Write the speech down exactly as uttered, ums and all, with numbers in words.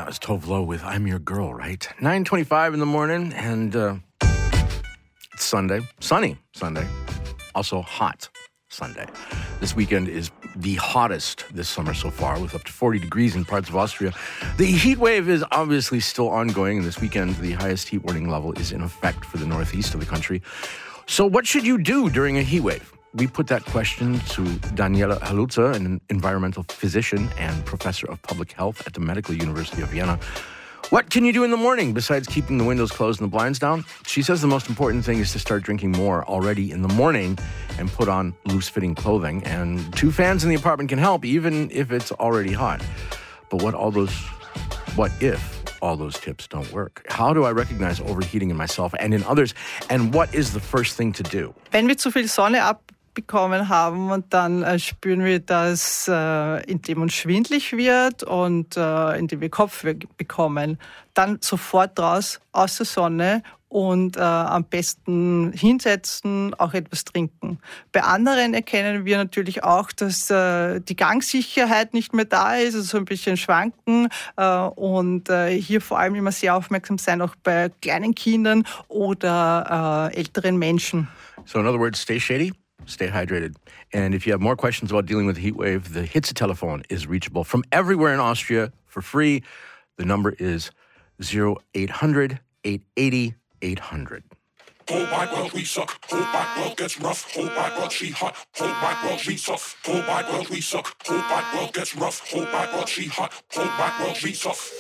That was Tove Lo with I'm Your Girl, right? nine twenty-five in the morning, and uh, it's Sunday. Sunny Sunday. Also hot Sunday. This weekend is the hottest this summer so far, with up to forty degrees in parts of Austria. The heat wave is obviously still ongoing, and this weekend the highest heat warning level is in effect for the northeast of the country. So what should you do during a heat wave? We put that question to Daniela Haluza, an environmental physician and professor of public health at the Medical University of Vienna. What can you do in the morning besides keeping the windows closed and the blinds down? She says the most important thing is to start drinking more already in the morning and put on loose-fitting clothing. And two fans in the apartment can help, even if it's already hot. But what all those, what if all those tips don't work? How do I recognize overheating in myself and in others? And what is the first thing to do? Wenn wir zu viel Sonne abbekommen haben und dann äh, spüren wir das, äh, indem uns schwindlig wird und äh, indem wir Kopfweh bekommen, dann sofort raus aus der Sonne und äh, am besten hinsetzen, auch etwas trinken. Bei anderen erkennen wir natürlich auch, dass äh, die Gangsicherheit nicht mehr da ist, also so ein bisschen schwanken äh, und äh, hier vor allem immer sehr aufmerksam sein, auch bei kleinen Kindern oder äh, älteren Menschen. So in other words, stay shady, stay hydrated. And if you have more questions about dealing with the heat wave, the Hitze telephone is reachable from everywhere in Austria for free. The number is zero eight hundred, eight eight zero, eight hundred. Whole wide world we suck, whole wide world gets rough, whole wide world she hot, whole wide world we suck, whole wide world we suck, whole wide world gets rough, whole wide world she hot, whole wide world we suck.